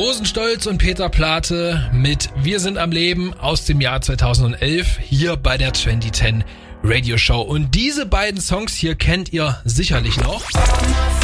Rosenstolz und Peter Plate mit Wir sind am Leben aus dem Jahr 2011 hier bei der 2010 Radio Show. Und diese beiden Songs hier kennt ihr sicherlich noch.